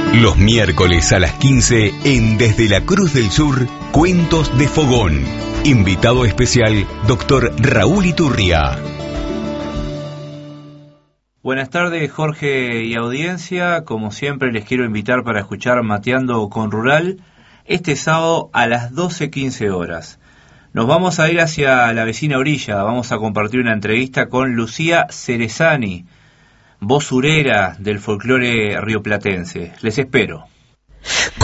Los miércoles a las 15 en Desde la Cruz del Sur, Cuentos de Fogón. Invitado especial, Dr. Raúl Iturria. Buenas tardes, Jorge y audiencia. Como siempre les quiero invitar para escuchar Mateando con Rural este sábado a las 12:15 horas. Nos vamos a ir hacia la vecina orilla. Vamos a compartir una entrevista con Lucía Cerezani, voz surera del folclore rioplatense. Les espero.